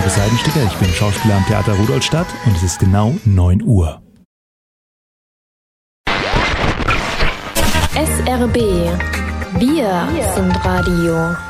Boris Seidensticker, ich bin Schauspieler am Theater Rudolstadt und es ist genau 9 Uhr. SRB. Wir sind Radio.